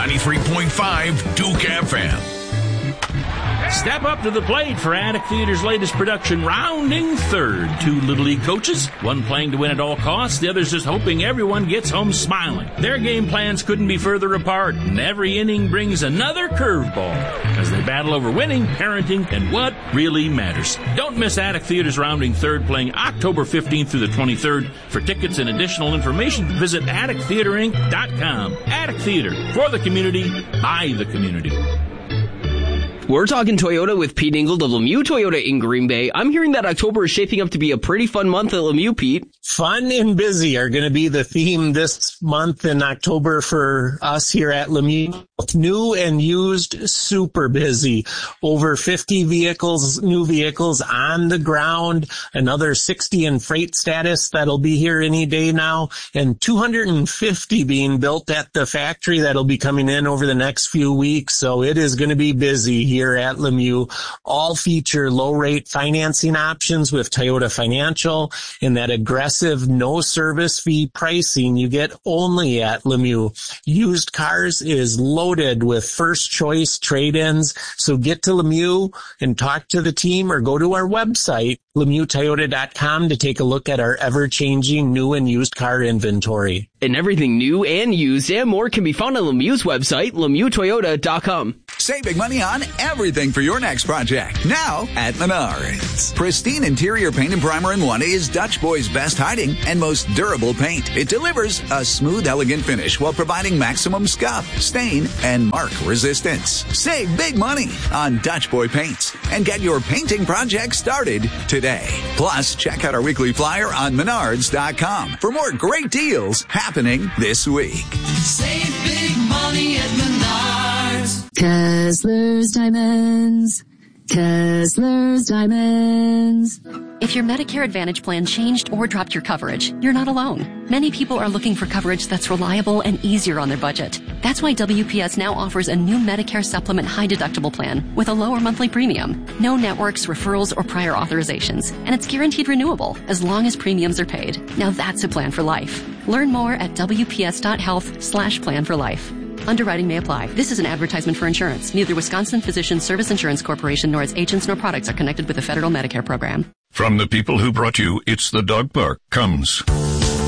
93.5 Duke FM. Step up to the plate for Attic Theater's latest production, Rounding Third. Two Little League coaches, one playing to win at all costs, the other's just hoping everyone gets home smiling. Their game plans couldn't be further apart, and every inning brings another curveball as they battle over winning, parenting, and what really matters. Don't miss Attic Theater's Rounding Third, playing October 15th through the 23rd. For tickets and additional information, visit attictheaterinc.com. Attic Theater, for the community, by the community. We're talking Toyota with Pete Ingold of Lemieux Toyota in Green Bay. I'm hearing that October is shaping up to be a pretty fun month at Lemieux, Pete. Fun and busy are going to be the theme this month in October for us here at Lemieux. New and used, super busy. Over 50 vehicles, new vehicles on the ground, another 60 in freight status that'll be here any day now, and 250 being built at the factory that'll be coming in over the next few weeks. So it is going to be busy here at Lemieux. All feature low rate financing options with Toyota Financial, and that aggressive no service fee pricing you get only at Lemieux. Used cars is loaded with first choice trade-ins. So get to Lemieux and talk to the team or go to our website, LemieuxToyota.com, to take a look at our ever-changing new and used car inventory. And everything new and used and more can be found on Lemieux's website, LemieuxToyota.com. Save big money on everything for your next project. Now at Menards. Pristine interior paint and primer in one is Dutch Boy's best hiding and most durable paint. It delivers a smooth, elegant finish while providing maximum scuff, stain, and mark resistance. Save big money on Dutch Boy paints and get your painting project started today. Plus, check out our weekly flyer on Menards.com for more great deals happening this week. Save big money at Menards. Kessler's Diamonds. Kessler's Diamonds. If your Medicare Advantage plan changed or dropped your coverage, you're not alone. Many people are looking for coverage that's reliable and easier on their budget. That's why WPS now offers a new Medicare Supplement high deductible plan with a lower monthly premium. No networks, referrals, or prior authorizations. And it's guaranteed renewable as long as premiums are paid. Now that's a plan for life. Learn more at wps.health/plan for life. Underwriting may apply. This is an advertisement for insurance. Neither Wisconsin Physician Service Insurance Corporation nor its agents nor products are connected with the federal Medicare program. From the people who brought you It's the Dog Park comes